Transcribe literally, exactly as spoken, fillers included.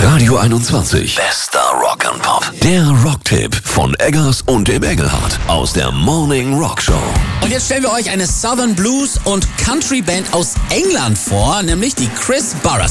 Radio einundzwanzig. Bester Rock'n'Pop. Der Rocktipp von Eggers und dem Engelhardt aus der Morning Rock Show. Und jetzt stellen wir euch eine Southern Blues und Country Band aus England vor, nämlich die Chris Burres.